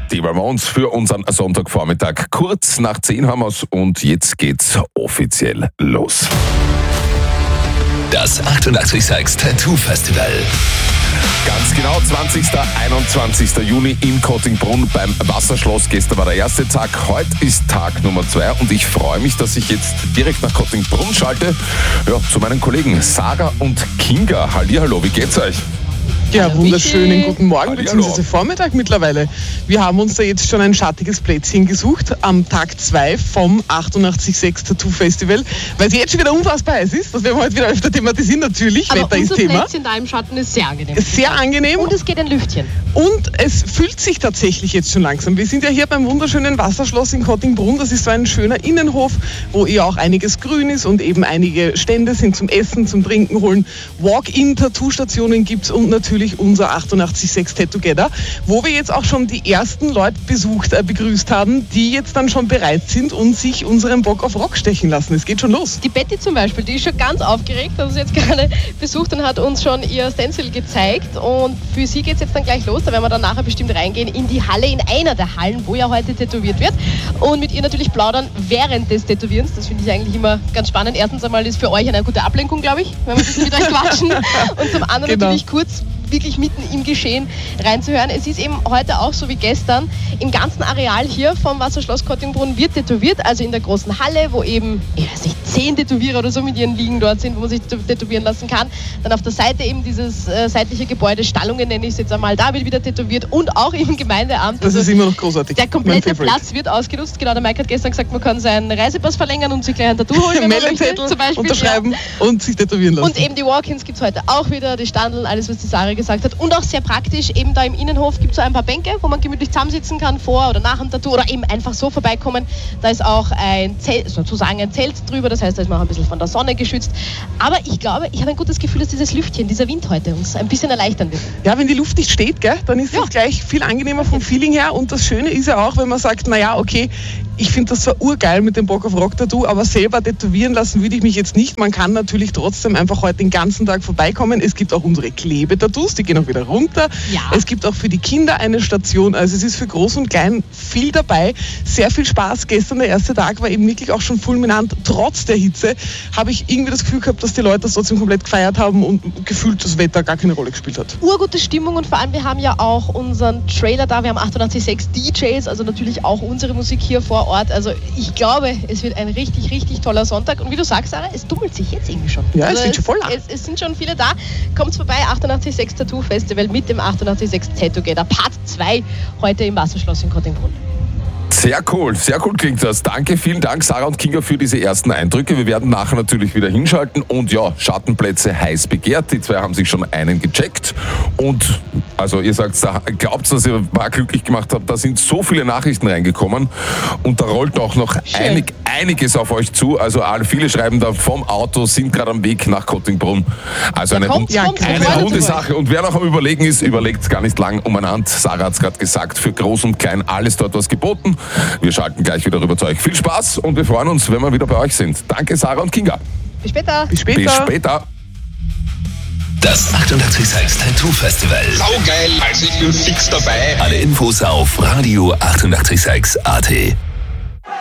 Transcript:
Die Ramones für unseren Sonntagvormittag. Kurz nach 10 haben wir's und jetzt geht's offiziell los. Das 886 Tattoo Festival. Ganz genau, 20. 21. Juni in Kottingbrunn beim Wasserschloss. Gestern war der erste Tag, heute ist Tag Nummer 2 und ich freue mich, dass ich jetzt direkt nach Kottingbrunn schalte. Ja, zu meinen Kollegen Sarah und Kinga. Hallihallo, wie geht's euch? Ja, wunderschönen guten Morgen Hallihallo. bzw. Vormittag mittlerweile. Wir haben uns da jetzt schon ein schattiges Plätzchen gesucht am Tag 2 vom 886 Tattoo Festival, weil es jetzt schon wieder unfassbar heiß ist. Das werden wir heute wieder öfter thematisieren natürlich. Aber Wetter ist unser Thema. Plätzchen da im Schatten ist sehr angenehm. Sehr angenehm. Und es geht ein Lüftchen. Und es füllt sich tatsächlich jetzt schon langsam. Wir sind ja hier beim wunderschönen Wasserschloss in Kottingbrunn. Das ist so ein schöner Innenhof, wo eher auch einiges grün ist und eben einige Stände sind zum Essen, zum Trinken holen. Walk-in-Tattoo-Stationen gibt es und natürlich unser 886 Tattoo-Together, wo wir jetzt auch schon die ersten Leute begrüßt haben, die jetzt dann schon bereit sind und sich unseren Bock auf Rock stechen lassen. Es geht schon los. Die Betty zum Beispiel, die ist schon ganz aufgeregt, hat uns jetzt gerade besucht und hat uns schon ihr Stencil gezeigt. Und für sie geht es jetzt dann gleich los. Da werden wir dann nachher bestimmt reingehen in die Halle, in einer der Hallen, wo ja heute tätowiert wird. Und mit ihr natürlich plaudern während des Tätowierens. Das finde ich eigentlich immer ganz spannend. Erstens einmal ist für euch eine gute Ablenkung, glaube ich, wenn wir ein bisschen mit euch quatschen. Und zum anderen natürlich kurz wirklich mitten im Geschehen reinzuhören. Es ist eben heute auch so wie gestern, im ganzen Areal hier vom Wasserschloss Kottingbrunn wird tätowiert, also in der großen Halle, wo eben, ich weiß nicht, 10 Tätowierer oder so mit ihren Liegen dort sind, wo man sich tätowieren lassen kann. Dann auf der Seite eben dieses seitliche Gebäude, Stallungen nenne ich es jetzt einmal, da wird wieder tätowiert und auch im Gemeindeamt. Das ist immer noch großartig. Der komplette Platz wird ausgenutzt. Genau, der Mike hat gestern gesagt, man kann seinen Reisepass verlängern und sich gleich ein Tattoo holen, wenn man möchte, zum Beispiel. Unterschreiben und sich tätowieren lassen. Und eben die Walk-ins gibt es heute auch wieder, die Standeln, alles, was die Sarah gesagt hat. Und auch sehr praktisch, eben da im Innenhof gibt es so ein paar Bänke, wo man gemütlich zusammensitzen kann, vor oder nach dem Tattoo oder eben einfach so vorbeikommen. Da ist auch ein Zelt, sozusagen ein Zelt drüber, das heißt, da ist man auch ein bisschen von der Sonne geschützt. Aber ich glaube, ich habe ein gutes Gefühl, dass dieses Lüftchen, dieser Wind heute uns ein bisschen erleichtern wird. Ja, wenn die Luft nicht steht, gell, dann ist es gleich viel angenehmer vom Feeling her. Und das Schöne ist ja auch, wenn man sagt, naja, okay, ich finde das zwar urgeil mit dem Bock auf Rock-Tattoo, aber selber tätowieren lassen würde ich mich jetzt nicht. Man kann natürlich trotzdem einfach heute den ganzen Tag vorbeikommen. Es gibt auch unsere Klebetattoos, die gehen auch wieder runter. Ja. Es gibt auch für die Kinder eine Station. Also es ist für Groß und Klein viel dabei. Sehr viel Spaß. Gestern der erste Tag war eben wirklich auch schon fulminant. Trotz der Hitze habe ich irgendwie das Gefühl gehabt, dass die Leute das trotzdem komplett gefeiert haben und gefühlt das Wetter gar keine Rolle gespielt hat. Urgute Stimmung und vor allem, wir haben ja auch unseren Trailer da. Wir haben 886 DJs, also natürlich auch unsere Musik hier vor Ort. Also ich glaube, es wird ein richtig, richtig toller Sonntag. Und wie du sagst, Sarah, es dummelt sich jetzt irgendwie schon. Ja, also es wird schon voll. Es sind schon viele da. Kommt vorbei, 886 Tattoo Festival mit dem 886 Tattoo-Together. Part 2 heute im Wasserschloss in Kottingbrunn. Sehr cool klingt das. Danke, vielen Dank Sarah und Kinga für diese ersten Eindrücke. Wir werden nachher natürlich wieder hinschalten und ja, Schattenplätze heiß begehrt. Die zwei haben sich schon einen gecheckt und also ihr sagt, glaubt, dass ihr mal glücklich gemacht habt, da sind so viele Nachrichten reingekommen und da rollt auch noch einiges auf euch zu. Also viele schreiben da vom Auto, sind gerade am Weg nach Kottingbrunn. Also eine runde Sache. Und wer noch am Überlegen ist, überlegt gar nicht lang umeinander. Sarah hat es gerade gesagt, für Groß und Klein alles dort was geboten. Wir schalten gleich wieder rüber zu euch. Viel Spaß und wir freuen uns, wenn wir wieder bei euch sind. Danke Sarah und Kinga. Bis später. Bis später. Bis später. Das 886 Tattoo Festival. Saugeil, also ich bin fix dabei. Alle Infos auf Radio 886 AT.